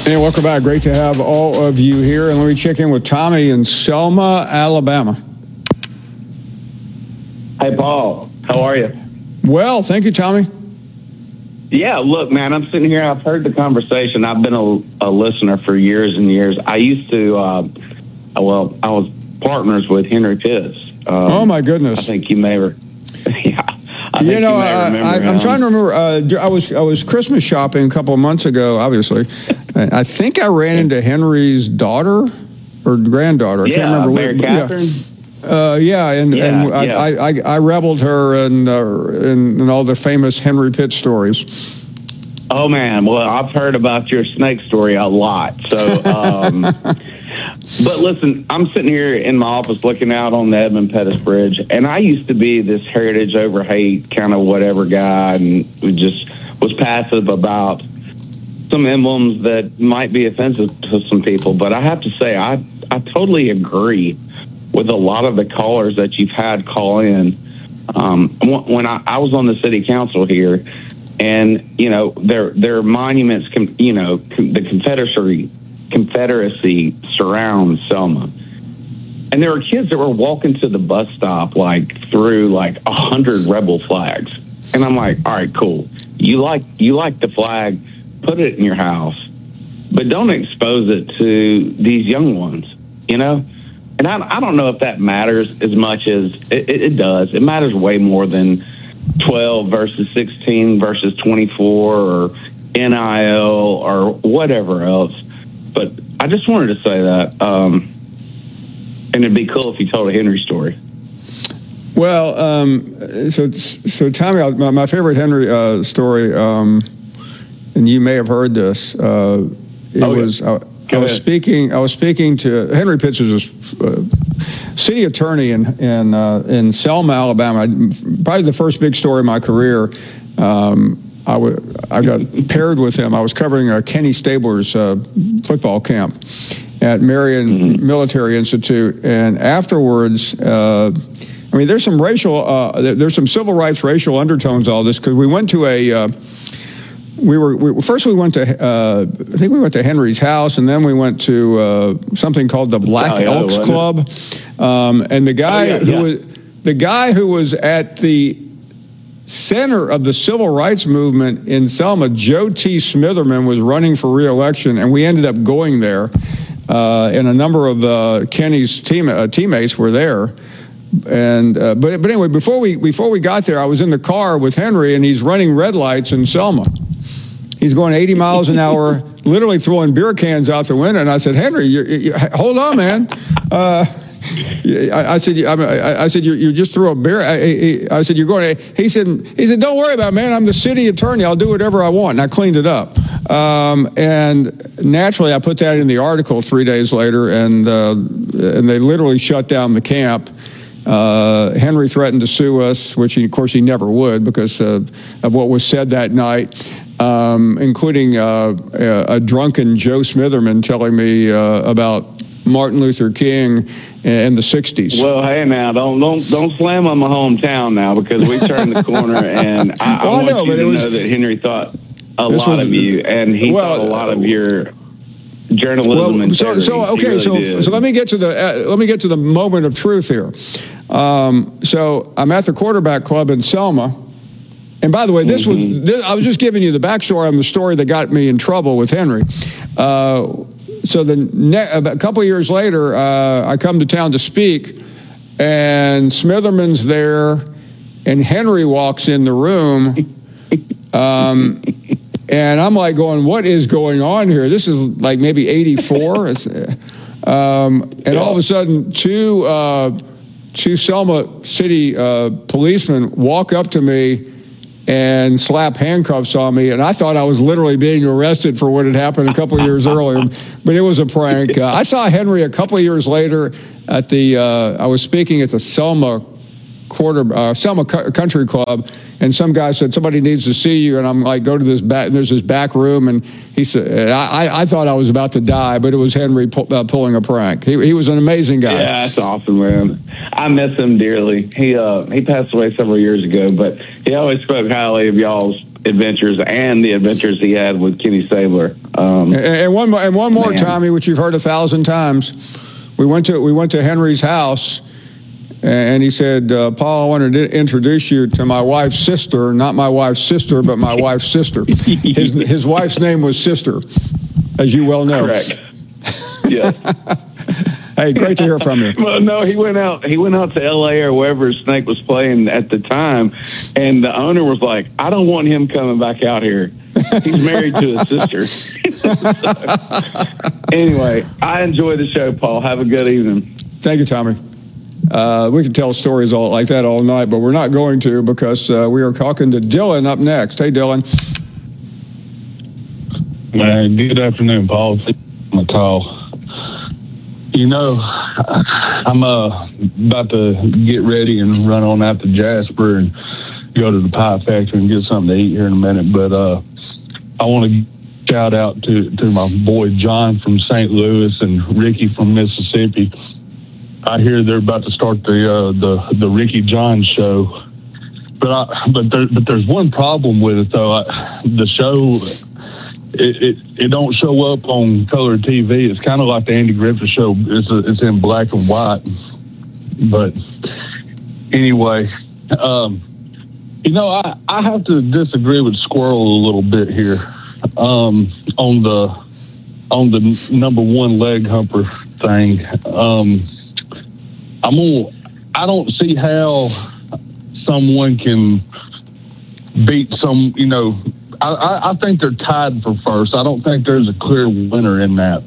Hey, welcome back. Great to have all of you here. And let me check in with Tommy in Selma, Alabama. Hey, Paul. How are you? Well, thank you, Tommy. Yeah, look, man, I'm sitting here. I've heard the conversation. I've been a listener for years and years. I used to, I was partners with Henry Pitts. Oh, my goodness. I think you may have, yeah. I'm trying to remember. I was Christmas shopping a couple of months ago, obviously. I think I ran into Henry's daughter or granddaughter. I can't remember. Mary Catherine? I reveled her in all the famous Henry Pitts stories. Oh, man. Well, I've heard about your snake story a lot. So, but listen, I'm sitting here in my office looking out on the Edmund Pettus Bridge, and I used to be this heritage over hate kind of whatever guy, and just was passive about some emblems that might be offensive to some people. But I have to say, I totally agree with a lot of the callers that you've had call in. When I was on the city council here, and their monuments, the Confederacy surrounds Selma, and there were kids that were walking to the bus stop through 100 rebel flags, and I'm like, all right, cool. You like the flag, put it in your house, but don't expose it to these young ones, And I don't know if that matters as much as it does. It matters way more than 12 versus 16 versus 24 or NIL or whatever else. But I just wanted to say that. And it'd be cool if you told a Henry story. Well, so Tommy, my favorite Henry story, and you may have heard this. I was speaking to Henry Pitts, was a city attorney in Selma, Alabama. Probably the first big story of my career. I got paired with him. I was covering Kenny Stabler's football camp at Marion Military Institute, and afterwards, there's some there's some civil rights, racial undertones to all this, because we went to we went to I think we went to Henry's house, and then we went to something called the Black Elks Club, and the guy who was at the center of the civil rights movement in Selma, Joe T. Smitherman, was running for re-election, and we ended up going there, and a number of Kenny's teammates were there. And but anyway, before we got there, I was in the car with Henry, and he's running red lights in Selma. He's going 80 miles an hour, literally throwing beer cans out the window. And I said, Henry, hold on, man. I said, you just threw a beer. I said, you're going to. He said, don't worry about it, man. I'm the city attorney. I'll do whatever I want. And I cleaned it up. And naturally, I put that in the article 3 days later, and they literally shut down the camp. Henry threatened to sue us, which of course he never would because of what was said that night, including a drunken Joe Smitherman telling me about Martin Luther King in the 60s. Well, hey, now don't slam on my hometown now, because we turned the corner, and I want you to know that Henry thought a lot of you, and he thought a lot of your journalism integrity. So let me get to the moment of truth here. So I'm at the quarterback club in Selma, and by the way, I was just giving you the backstory on the story that got me in trouble with Henry. So a couple of years later, I come to town to speak, and Smitherman's there, and Henry walks in the room. And I'm like going, what is going on here? This is like maybe 84. And all of a sudden, two Selma City policemen walk up to me and slap handcuffs on me. And I thought I was literally being arrested for what had happened a couple of years earlier. But it was a prank. I saw Henry a couple of years later at I was speaking at the Selma Country Club, and some guy said, somebody needs to see you, and I'm like, go to this back, and there's this back room, and he said, I thought I was about to die, but it was Henry pulling a prank. He was an amazing guy. Yeah, that's awesome, man. I miss him dearly. He passed away several years ago, but he always spoke highly of y'all's adventures and the adventures he had with Kenny Stabler. And one more, man. Tommy, which you've heard 1,000 times. We went to Henry's house, and he said, Paul, I wanted to introduce you to my wife's sister, not my wife's sister, but my wife's sister. His wife's name was Sister, as you well know. Correct. Yes. Hey, great to hear from you. Well, no, he went out to L.A. or wherever Snake was playing at the time, and the owner was like, I don't want him coming back out here. He's married to his sister. So, anyway, I enjoy the show, Paul. Have a good evening. Thank you, Tommy. We could tell stories like that all night, but we're not going to because we are talking to Dylan up next. Hey, Dylan. Good afternoon, Paul. My call. You know, I'm about to get ready and run on out to Jasper and go to the pie factory and get something to eat here in a minute. But I want to shout out to my boy John from St. Louis and Ricky from Mississippi. I hear they're about to start the Ricky John show, but there's one problem with it though. The show. It don't show up on color TV. It's kind of like the Andy Griffith show. It's in black and white. But anyway, you know, I have to disagree with Squirrel a little bit here on the number one leg humper thing. I don't see how someone can beat some, you know. I think they're tied for first. I don't think there's a clear winner in that.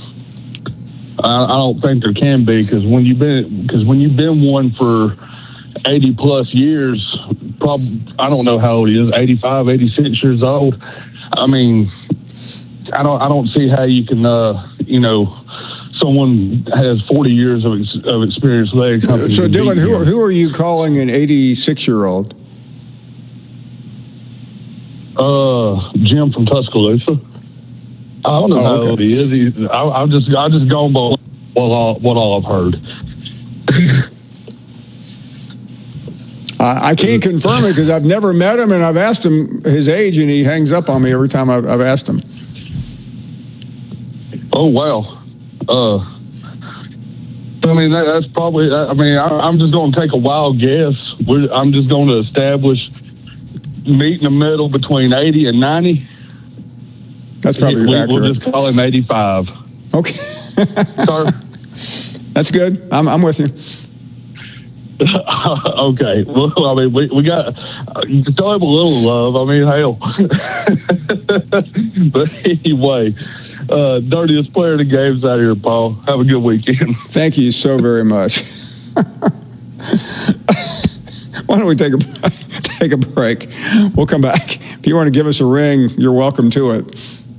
I don't think there can be because when you've been one for 80 plus years, I don't know how old he is, 85, 86 years old. I mean, I don't see how you can, you know, someone has 40 years of experience leg humping. So Dylan, who are you calling an 86-year-old? Jim from Tuscaloosa. I don't know how old he is. I've just gone by what all I've heard. I can't confirm it because I've never met him, and I've asked him his age, and he hangs up on me every time I've asked him. Oh wow. I mean that's probably. I mean I'm just going to take a wild guess. I'm just going to establish. Meet in the middle between 80 and 90. That's probably accurate. We'll just call him 85. Okay. Sir? That's good. I'm with you. Okay. Well, I mean, we got throw him a little love. I mean, hell. But anyway, dirtiest player of the game's out here, Paul. Have a good weekend. Thank you so very much. Why don't we take a break? We'll come back. If you want to give us a ring, you're welcome to it.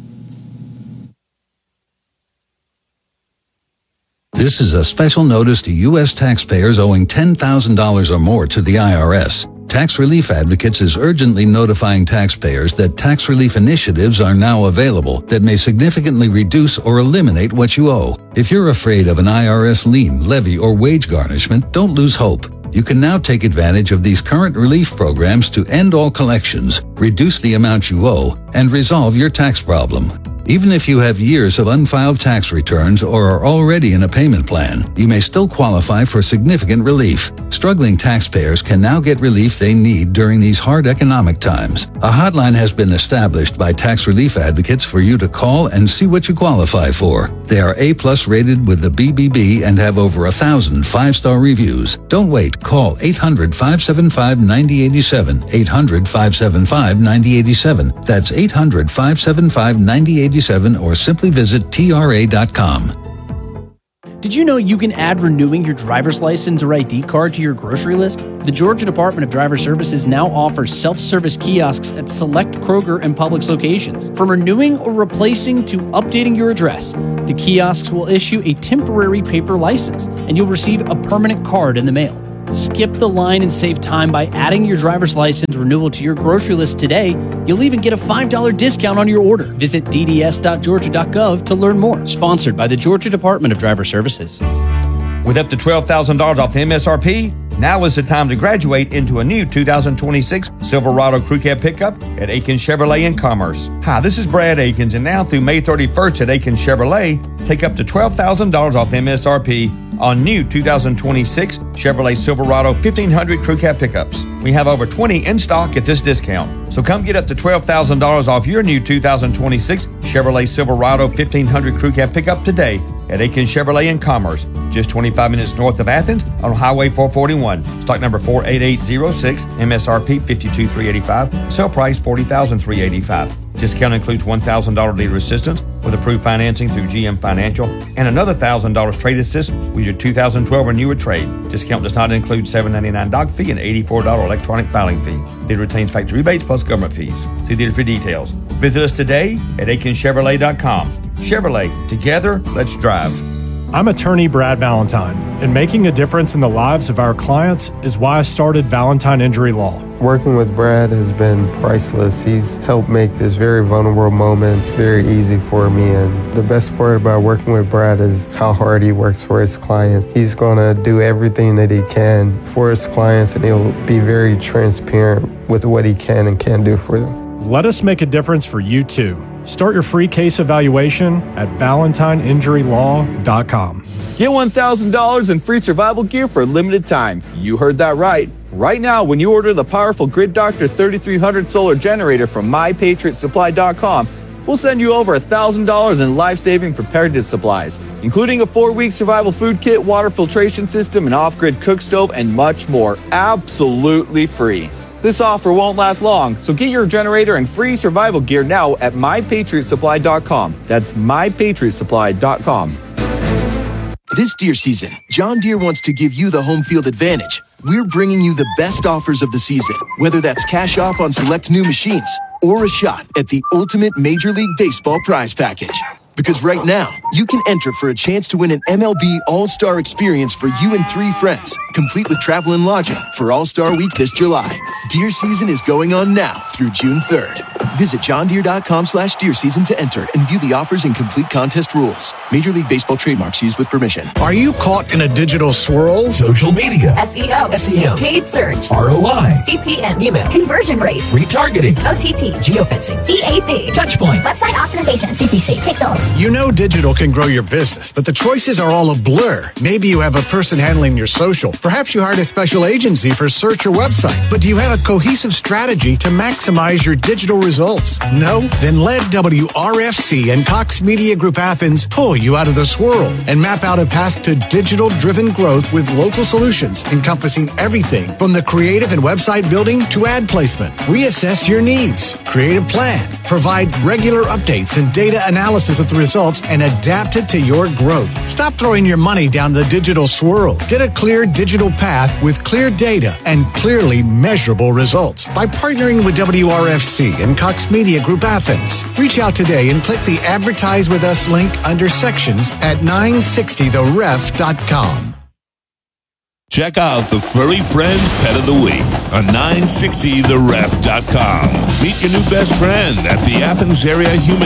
This is a special notice to U.S. taxpayers owing $10,000 or more to the IRS. Tax Relief Advocates is urgently notifying taxpayers that tax relief initiatives are now available that may significantly reduce or eliminate what you owe. If you're afraid of an IRS lien, levy, or wage garnishment, don't lose hope. You can now take advantage of these current relief programs to end all collections, reduce the amount you owe, and resolve your tax problem. Even if you have years of unfiled tax returns or are already in a payment plan, you may still qualify for significant relief. Struggling taxpayers can now get relief they need during these hard economic times. A hotline has been established by Tax Relief Advocates for you to call and see what you qualify for. They are A+ rated with the BBB and have over 1,000 5-star reviews. Don't wait. Call 800-575-9087, 800-575-9087. That's 800-575-9087, or simply visit tra.com. Did you know you can add renewing your driver's license or ID card to your grocery list? The Georgia Department of Driver Services now offers self-service kiosks at select Kroger and Publix locations. From renewing or replacing to updating your address, the kiosks will issue a temporary paper license, and you'll receive a permanent card in the mail. Skip the line and save time by adding your driver's license renewal to your grocery list today. You'll even get a $5 discount on your order. Visit dds.georgia.gov to learn more. Sponsored by the Georgia Department of Driver Services. With up to $12,000 off the MSRP, Now is the time to graduate into a new 2026 Silverado Crew Cab pickup at Aikens Chevrolet in Commerce. Hi, this is Brad Aikens, and now through May 31st at Aikens Chevrolet, take up to $12,000 off MSRP on new 2026 Chevrolet Silverado 1500 Crew Cab pickups. We have over 20 in stock at this discount. So come get up to $12,000 off your new 2026 Chevrolet Silverado 1500 Crew Cab pickup today at Aikens Chevrolet in Commerce, just 25 minutes north of Athens on Highway 441. Stock number 48806, MSRP $52,385, sale price $40,385. Discount includes $1,000 dealer assistance with approved financing through GM Financial and another $1,000 trade assist with your 2012 or newer trade. Discount does not include $7.99 doc fee and $84 electronic filing fee. Dealer retains factory rebates plus government fees. See dealer for details. Visit us today at AikenChevrolet.com. Chevrolet, together, let's drive. I'm attorney Brad Valentine, and making a difference in the lives of our clients is why I started Valentine Injury Law. Working with Brad has been priceless. He's helped make this very vulnerable moment very easy for me. And the best part about working with Brad is how hard he works for his clients. He's going to do everything that he can for his clients, and he'll be very transparent with what he can and can't do for them. Let us make a difference for you too. Start your free case evaluation at ValentineInjuryLaw.com. Get $1,000 in free survival gear for a limited time. You heard that right. Right now, when you order the powerful Grid Doctor 3300 solar generator from MyPatriotSupply.com, we'll send you over $1,000 in life-saving preparedness supplies, including a 4-week survival food kit, water filtration system, an off-grid cook stove, and much more, absolutely free. This offer won't last long, so get your generator and free survival gear now at MyPatriotSupply.com. That's MyPatriotSupply.com. This deer season, John Deere wants to give you the home field advantage. We're bringing you the best offers of the season, whether that's cash off on select new machines or a shot at the ultimate Major League Baseball prize package. Because right now, you can enter for a chance to win an MLB All-Star experience for you and 3 friends, complete with travel and lodging for All-Star Week this July. Deer season is going on now through June 3rd. Visit johndeere.com/deer season to enter and view the offers and complete contest rules. Major League Baseball trademarks used with permission. Are you caught in a digital swirl? Social media, SEO, SEM, paid search, ROI, CPM, email, conversion rates, retargeting, OTT, geofencing, CAC, touchpoint, website optimization, CPC, Pixel. You know digital can grow your business, but the choices are all a blur. Maybe you have a person handling your social. Perhaps you hired a special agency for search or website. But do you have a cohesive strategy to maximize your digital results? No? Then let WRFC and Cox Media Group Athens pull you out of the swirl and map out a path to digital-driven growth with local solutions encompassing everything from the creative and website building to ad placement. Reassess your needs, create a plan, provide regular updates and data analysis of the results, and adapt it to your growth. Stop throwing your money down the digital swirl. Get a clear digital path with clear data and clearly measurable results by partnering with WRFC and Cox Media Group Athens. Reach out today and click the Advertise With Us link under sections at 960theref.com. Check out the Furry Friend Pet of the Week on 960theref.com. Meet your new best friend at the Athens Area Human